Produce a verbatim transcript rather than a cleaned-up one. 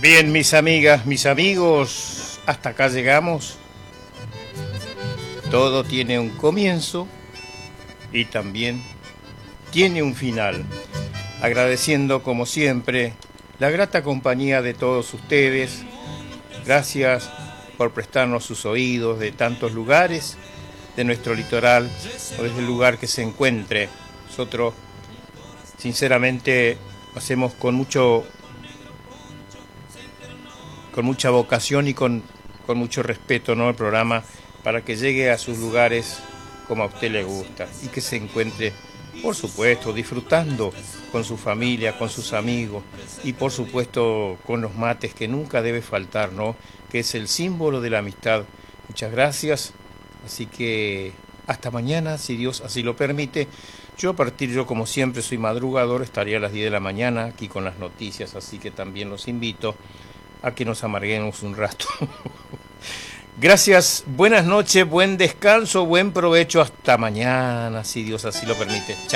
Bien, mis amigas, mis amigos, hasta acá llegamos. Todo tiene un comienzo y también tiene un final. Agradeciendo, como siempre, la grata compañía de todos ustedes. Gracias por prestarnos sus oídos de tantos lugares de nuestro litoral o desde el lugar que se encuentre. Nosotros, sinceramente, hacemos con mucho, con mucha vocación y con, con mucho respeto, ¿no?, el programa, para que llegue a sus lugares como a usted le gusta y que se encuentre, por supuesto, disfrutando con su familia, con sus amigos y por supuesto con los mates que nunca debe faltar, ¿no?, que es el símbolo de la amistad. Muchas gracias, así que hasta mañana, si Dios así lo permite. Yo a partir, yo como siempre soy madrugador, estaría a las diez de la mañana aquí con las noticias, así que también los invito a que nos amarguemos un rato. Gracias, buenas noches, buen descanso, buen provecho, hasta mañana, si Dios así lo permite. Chao.